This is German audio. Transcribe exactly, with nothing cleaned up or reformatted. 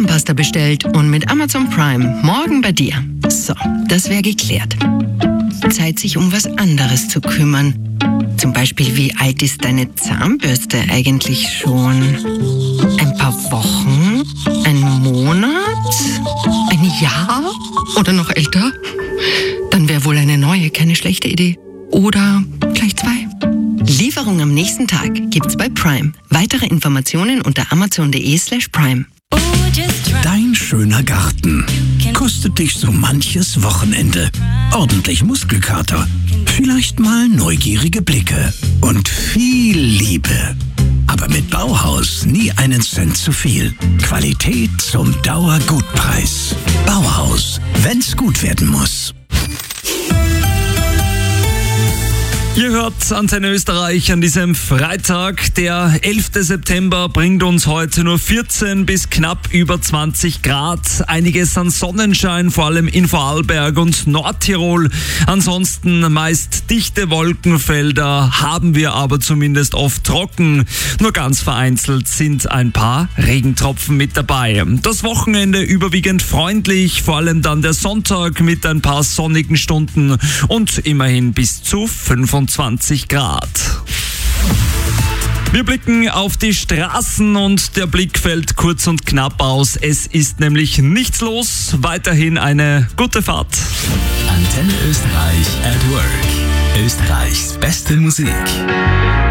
Zahnpasta bestellt und mit Amazon Prime morgen bei dir. So, das wäre geklärt. Zeit, sich um was anderes zu kümmern. Zum Beispiel, wie alt ist deine Zahnbürste eigentlich schon? Ein paar Wochen? Ein Monat? Ein Jahr? Oder noch älter? Dann wäre wohl eine neue keine schlechte Idee. Oder gleich zwei. Lieferung am nächsten Tag gibt's bei Prime. Weitere Informationen unter amazon.de slash prime. Dein schöner Garten kostet dich so manches Wochenende. Ordentlich Muskelkater, vielleicht mal neugierige Blicke und viel Liebe. Aber mit Bauhaus nie einen Cent zu viel. Qualität zum Dauergutpreis. Bauhaus, wenn's gut werden muss. Ihr hört Antenne Österreich an diesem Freitag. Der elfte September bringt uns heute nur vierzehn bis knapp über zwanzig Grad. Einiges an Sonnenschein, vor allem in Vorarlberg und Nordtirol. Ansonsten meist dichte Wolkenfelder, haben wir aber zumindest oft trocken. Nur ganz vereinzelt sind ein paar Regentropfen mit dabei. Das Wochenende überwiegend freundlich, vor allem dann der Sonntag mit ein paar sonnigen Stunden und immerhin bis zu fünfundzwanzig Grad. Wir blicken auf die Straßen und der Blick fällt kurz und knapp aus. Es ist nämlich nichts los. Weiterhin eine gute Fahrt. Antenne Österreich at Work. Österreichs beste Musik.